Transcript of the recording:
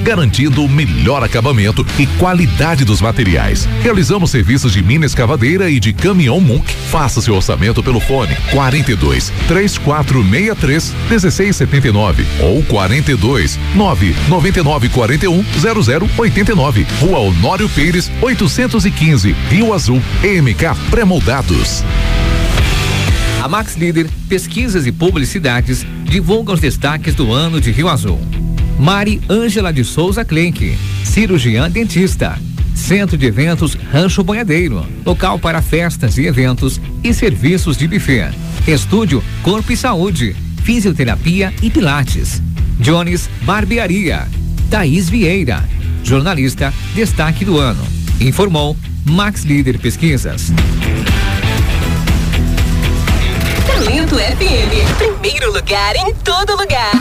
garantindo o melhor acabamento e qualidade dos materiais. Realizamos serviços de mina escavadeira e de caminhão Munk. Faça seu orçamento pelo fone 42 3463 1679 ou 42 999 41 0089. Rua Honório Pires, 815, Rio Azul, EMK Pré-moldados. A Max Líder Pesquisas e Publicidades divulga os destaques do ano de Rio Azul. Mari Ângela de Souza Klenk, cirurgiã dentista. Centro de Eventos Rancho Boiadeiro, local para festas e eventos e serviços de buffet. Estúdio Corpo e Saúde, fisioterapia e pilates. Jones Barbearia. Thaís Vieira, jornalista, destaque do ano. Informou Max Líder Pesquisas. Talento FM, primeiro lugar em todo lugar.